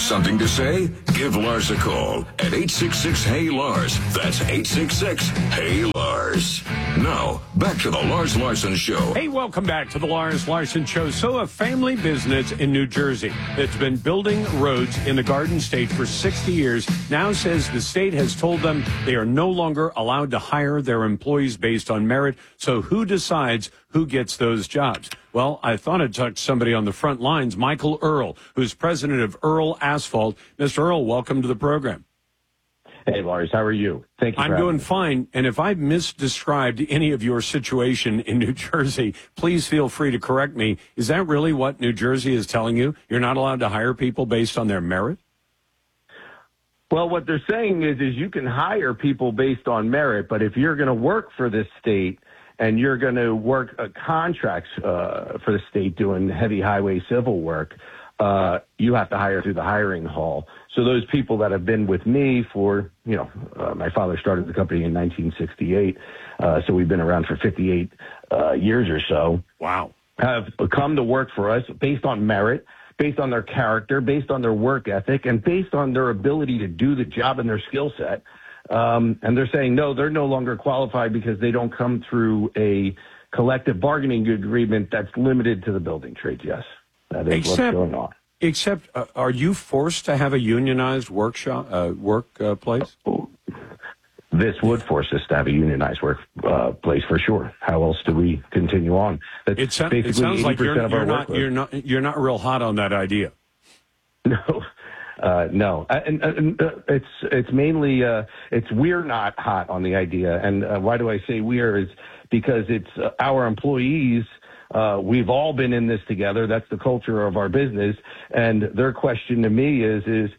something to say? Give Lars a call at 866-HEY-LARS. That's 866-HEY-LARS. Now, back to the Lars Larson Show. Hey, welcome back to the Lars Larson Show. So a family business in New Jersey that's been building roads in the Garden State for 60 years now says the state has told them they are no longer allowed to hire their employees based on merit. So who decides who gets those jobs? Well, I thought I'd talk to somebody on the front lines, Michael Earl, who's president of Earl Asphalt. Mr. Earl, welcome to the program. Hey, Lars, how are you? Thank you. I'm doing fine. And if I've misdescribed any of your situation in New Jersey, please feel free to correct me. Is that really what New Jersey is telling you? You're not allowed to hire people based on their merit? Well, what they're saying is you can hire people based on merit, but if you're going to work for this state and you're going to work contracts for the state doing heavy highway civil work, you have to hire through the hiring hall. So those people that have been with me for, my father started the company in 1968, so we've been around for 58 years or so. Wow. Have come to work for us based on merit, based on their character, based on their work ethic, and based on their ability to do the job and their skill set. And they're saying, no, they're no longer qualified because they don't come through a collective bargaining agreement that's limited to the building trades. Yes, that is what's going on. Except, are you forced to have a unionized workplace? This would force us to have a unionized workplace for sure. How else do we continue on? That's it sounds like you're not real hot on that idea. No. No, and it's mainly we're not hot on the idea, and why do I say we're is because it's our employees. We've all been in this together. That's the culture of our business, and their question to me is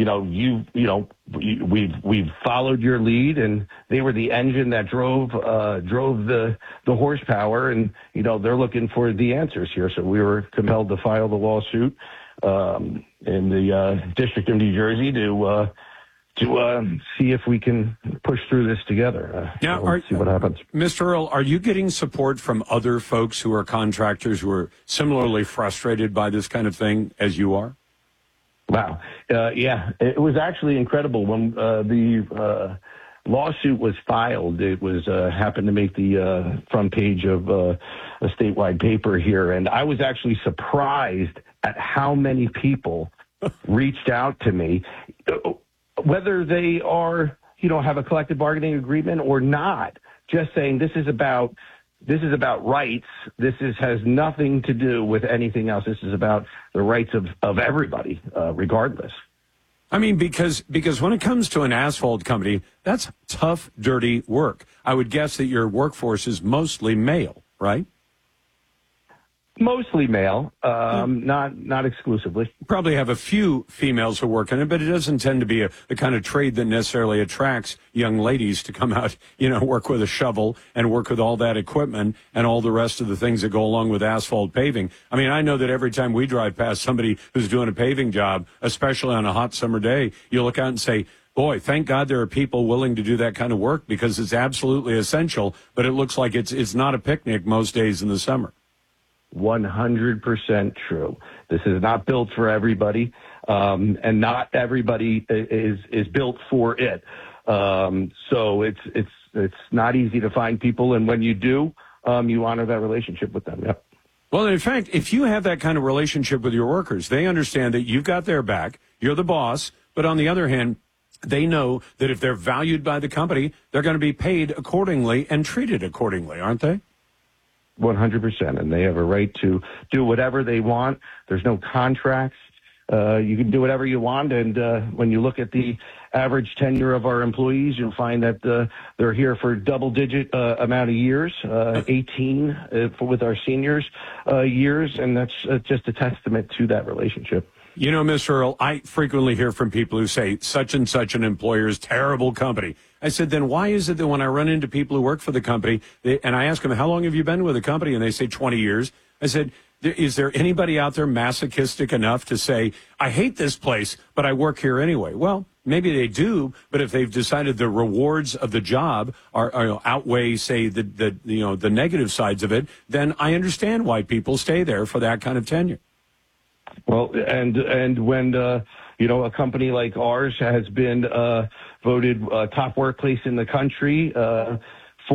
we've followed your lead, and they were the engine that drove the horsepower, and they're looking for the answers here. So we were compelled to file the lawsuit in the District of New Jersey to see if we can push through this together. Now, see what happens. Mr. Earl, are you getting support from other folks who are contractors who are similarly frustrated by this kind of thing as you are? Wow. Yeah, it was actually incredible when the lawsuit was filed. It was happened to make the front page of a statewide paper here, and I was actually surprised at how many people reached out to me, whether they are, have a collective bargaining agreement or not, just saying this is about rights. This has nothing to do with anything else. This is about the rights of everybody, regardless. I mean, because when it comes to an asphalt company, that's tough, dirty work. I would guess that your workforce is mostly male, right? Mostly male, not exclusively. Probably have a few females who work in it, but it doesn't tend to be the kind of trade that necessarily attracts young ladies to come out, work with a shovel and work with all that equipment and all the rest of the things that go along with asphalt paving. I mean, I know that every time we drive past somebody who's doing a paving job, especially on a hot summer day, you look out and say, boy, thank God there are people willing to do that kind of work because it's absolutely essential, but it looks like it's not a picnic most days in the summer. 100% true. This is not built for everybody, and not everybody is built for it. So it's not easy to find people, and when you do, you honor that relationship with them. Yep. Well, in fact, if you have that kind of relationship with your workers, they understand that you've got their back, you're the boss, but on the other hand, they know that if they're valued by the company, they're going to be paid accordingly and treated accordingly, aren't they? 100%, and they have a right to do whatever they want. There's no contracts. You can do whatever you want, and when you look at the average tenure of our employees, you'll find that they're here for double-digit amount of years, 18 with our seniors years, and that's just a testament to that relationship. Mr. Earl, I frequently hear from people who say such and such an employer's terrible company. I said, then why is it that when I run into people who work for the company, and I ask them, how long have you been with the company? And they say 20 years. I said, is there anybody out there masochistic enough to say, I hate this place, but I work here anyway? Well, maybe they do, but if they've decided the rewards of the job are outweigh, say, the negative sides of it, then I understand why people stay there for that kind of tenure. Well, and when a company like ours has been voted top workplace in the country,